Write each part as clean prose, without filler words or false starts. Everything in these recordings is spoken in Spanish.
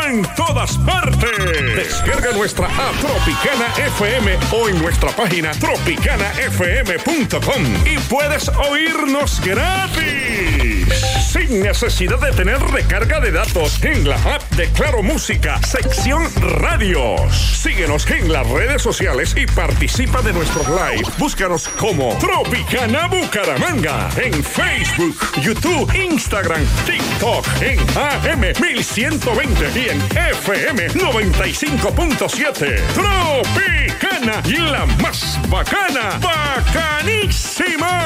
en todas partes. Descarga nuestra app Tropicana FM o en nuestra página tropicanafm.com y puedes oírnos gratis, sin necesidad de tener recarga de datos, en la app de Claro Música, sección Radios. Síguenos en las redes sociales y participa de nuestros live. Búscanos como Tropicana Bucaramanga en Facebook, YouTube, Instagram, TikTok, en AM 1120 y en FM 95.7. Tropicana, la más bacana, bacanísima.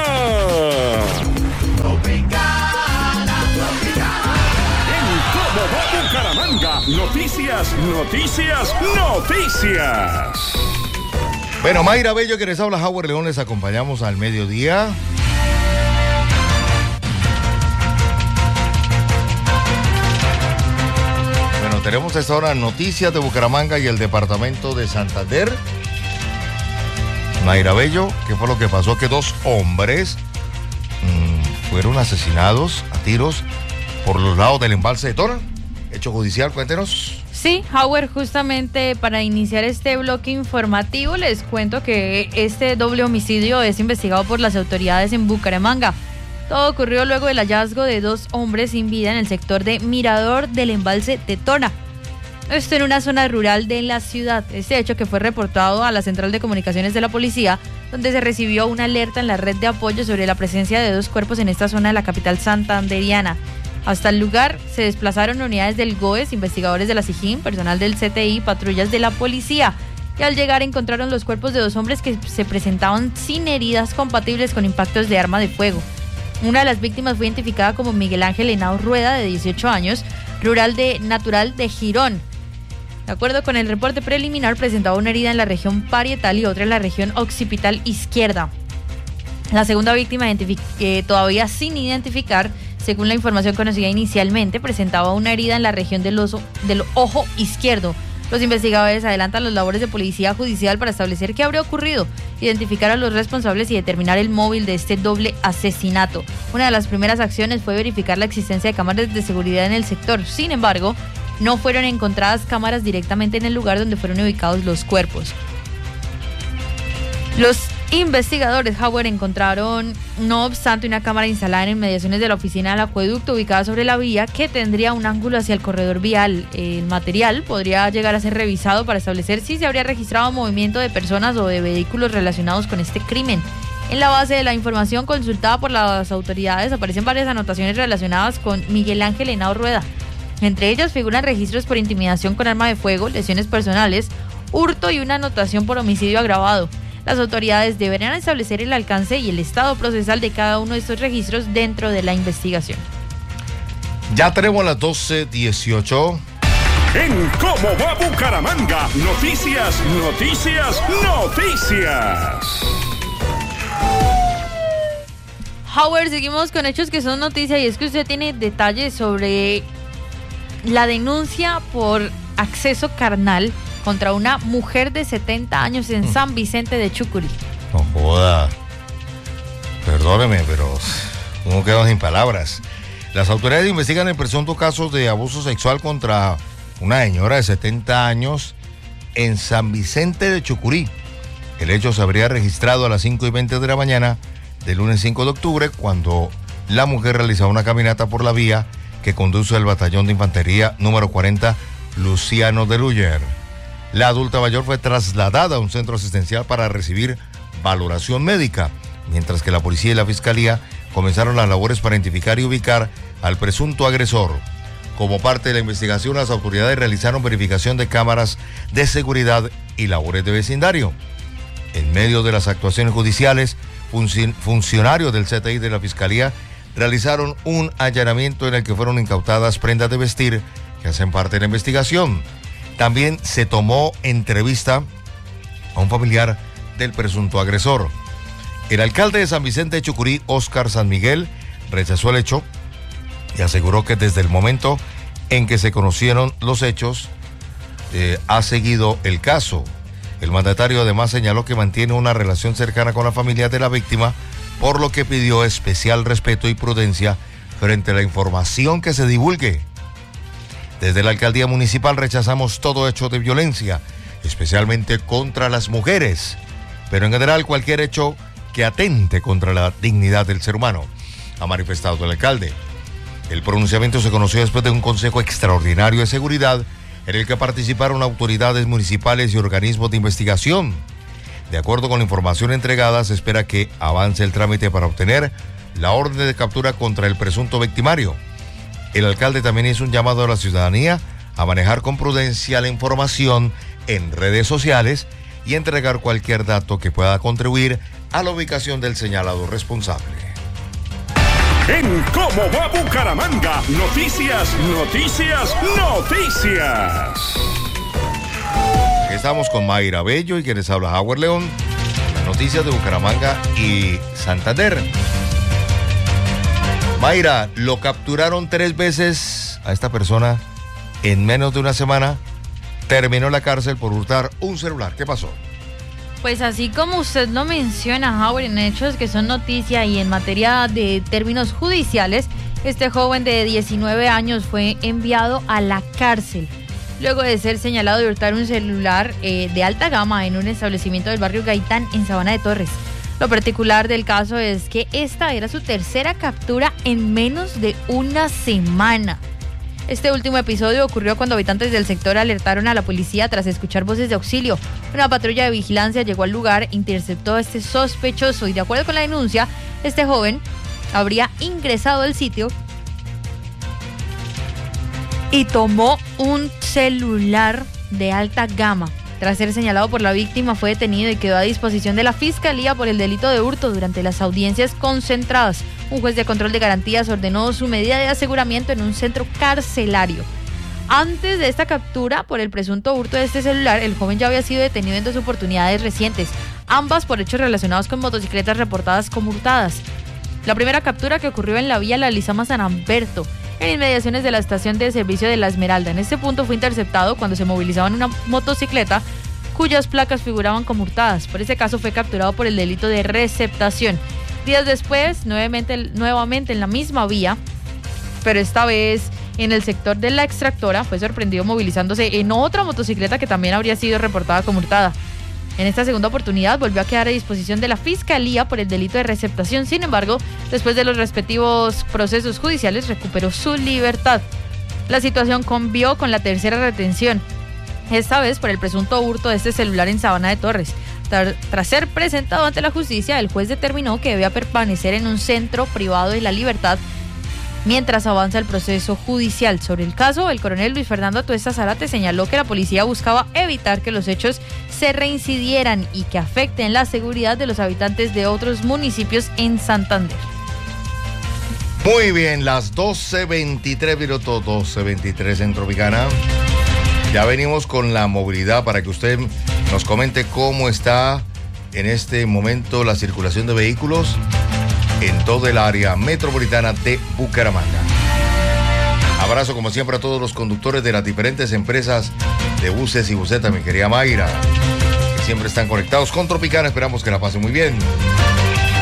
Tropicana, Tropicana. En Cómo va Bucaramanga, noticias, noticias, noticias. Bueno, Mayra Bello, que les habla Howard León, les acompañamos al mediodía. Bueno, tenemos a esta hora noticias de Bucaramanga y el departamento de Santander. Mayra Bello, ¿qué fue lo que pasó? Que dos hombres fueron asesinados a tiros por los lados del embalse de Tona. Hecho judicial, cuéntenos. Sí, Howard, justamente para iniciar este bloque informativo les cuento que este doble homicidio es investigado por las autoridades en Bucaramanga. Todo ocurrió luego del hallazgo de dos hombres sin vida en el sector de Mirador del embalse de Tona. Esto en una zona rural de la ciudad. Este hecho que fue reportado a la central de comunicaciones de la policía, donde se recibió una alerta en la red de apoyo sobre la presencia de dos cuerpos en esta zona de la capital santanderiana. Hasta el lugar se desplazaron unidades del GOES, investigadores de la SIJIN, personal del CTI, patrullas de la policía. Y al llegar encontraron los cuerpos de dos hombres que se presentaban sin heridas compatibles con impactos de arma de fuego. Una de las víctimas fue identificada como Miguel Ángel Henao Rueda, de 18 años, natural de Girón. De acuerdo con el reporte preliminar, presentaba una herida en la región parietal y otra en la región occipital izquierda. La segunda víctima, todavía sin identificar, según la información conocida inicialmente, presentaba una herida en la región del ojo izquierdo. Los investigadores adelantan las labores de policía judicial para establecer qué habría ocurrido, identificar a los responsables y determinar el móvil de este doble asesinato. Una de las primeras acciones fue verificar la existencia de cámaras de seguridad en el sector. Sin embargo, no fueron encontradas cámaras directamente en el lugar donde fueron ubicados los cuerpos. Los investigadores, Howard, encontraron, no obstante, una cámara instalada en inmediaciones de la oficina del acueducto ubicada sobre la vía que tendría un ángulo hacia el corredor vial. El material podría llegar a ser revisado para establecer si se habría registrado movimiento de personas o de vehículos relacionados con este crimen. En la base de la información consultada por las autoridades aparecen varias anotaciones relacionadas con Miguel Ángel Henao Rueda. Entre ellas figuran registros por intimidación con arma de fuego, lesiones personales, hurto y una anotación por homicidio agravado. Las autoridades deberán establecer el alcance y el estado procesal de cada uno de estos registros dentro de la investigación. Ya tenemos las 12:18. En Cómo va Bucaramanga, noticias, noticias, noticias. Howard, seguimos con hechos que son noticia y es que usted tiene detalles sobre la denuncia por acceso carnal contra una mujer de 70 años en San Vicente de Chucurí. No joda. Perdóneme, pero uno queda sin palabras. Las autoridades investigan el presunto caso de abuso sexual contra una señora de 70 años en San Vicente de Chucurí. El hecho se habría registrado a las 5:20 de la mañana del lunes 5 de octubre, cuando la mujer realizaba una caminata por la vía que conduce al batallón de infantería número 40 Luciano de Luyer. La adulta mayor fue trasladada a un centro asistencial para recibir valoración médica, mientras que la policía y la fiscalía comenzaron las labores para identificar y ubicar al presunto agresor. Como parte de la investigación, las autoridades realizaron verificación de cámaras de seguridad y labores de vecindario. En medio de las actuaciones judiciales, funcionarios del CTI de la fiscalía realizaron un allanamiento en el que fueron incautadas prendas de vestir que hacen parte de la investigación. También se tomó entrevista a un familiar del presunto agresor. El alcalde de San Vicente de Chucurí, Óscar San Miguel, rechazó el hecho y aseguró que desde el momento en que se conocieron los hechos, ha seguido el caso. El mandatario además señaló que mantiene una relación cercana con la familia de la víctima, por lo que pidió especial respeto y prudencia frente a la información que se divulgue. Desde la alcaldía municipal rechazamos todo hecho de violencia, especialmente contra las mujeres, pero en general cualquier hecho que atente contra la dignidad del ser humano, ha manifestado el alcalde. El pronunciamiento se conoció después de un consejo extraordinario de seguridad en el que participaron autoridades municipales y organismos de investigación. De acuerdo con la información entregada, se espera que avance el trámite para obtener la orden de captura contra el presunto victimario. El alcalde también hizo un llamado a la ciudadanía a manejar con prudencia la información en redes sociales y entregar cualquier dato que pueda contribuir a la ubicación del señalado responsable. En ¿Cómo va Bucaramanga? Noticias, noticias, noticias. Estamos con Mayra Bello y quien les habla Howard León. Las noticias de Bucaramanga y Santander. Mayra, lo capturaron 3 veces a esta persona en menos de una semana. Terminó la cárcel por hurtar un celular. ¿Qué pasó? Pues así como usted lo menciona, Howard, en hechos que son noticia y en materia de términos judiciales, este joven de 19 años fue enviado a la cárcel luego de ser señalado de hurtar un celular de alta gama en un establecimiento del barrio Gaitán en Sabana de Torres. Lo particular del caso es que esta era su tercera captura en menos de una semana. Este último episodio ocurrió cuando habitantes del sector alertaron a la policía tras escuchar voces de auxilio. Una patrulla de vigilancia llegó al lugar, interceptó a este sospechoso y de acuerdo con la denuncia, este joven habría ingresado al sitio y tomó un celular de alta gama. Tras ser señalado por la víctima, fue detenido y quedó a disposición de la Fiscalía por el delito de hurto durante las audiencias concentradas. Un juez de control de garantías ordenó su medida de aseguramiento en un centro carcelario. Antes de esta captura por el presunto hurto de este celular, el joven ya había sido detenido en 2 oportunidades recientes, ambas por hechos relacionados con motocicletas reportadas como hurtadas. La primera captura que ocurrió en la vía La Lizama San Humberto, en inmediaciones de la estación de servicio de La Esmeralda. En este punto fue interceptado cuando se movilizaba en una motocicleta cuyas placas figuraban como hurtadas. Por ese caso fue capturado por el delito de receptación. Días después, nuevamente en la misma vía, pero esta vez en el sector de la extractora, fue sorprendido movilizándose en otra motocicleta que también habría sido reportada como hurtada. En esta segunda oportunidad volvió a quedar a disposición de la Fiscalía por el delito de receptación. Sin embargo, después de los respectivos procesos judiciales, recuperó su libertad. La situación cambió con la tercera retención, esta vez por el presunto hurto de este celular en Sabana de Torres. Tras ser presentado ante la justicia, el juez determinó que debía permanecer en un centro privado de la libertad mientras avanza el proceso judicial. Sobre el caso, el coronel Luis Fernando Atuesta Zárate señaló que la policía buscaba evitar que los hechos se reincidieran y que afecten la seguridad de los habitantes de otros municipios en Santander. Muy bien, las 12:23 minutos, 12:23 en Tropicana. Ya venimos con la movilidad para que usted nos comente cómo está en este momento la circulación de vehículos en todo el área metropolitana de Bucaramanga. Abrazo como siempre a todos los conductores de las diferentes empresas de buses y busetas, mi querida Mayra, que siempre están conectados con Tropicana. Esperamos que la pasen muy bien.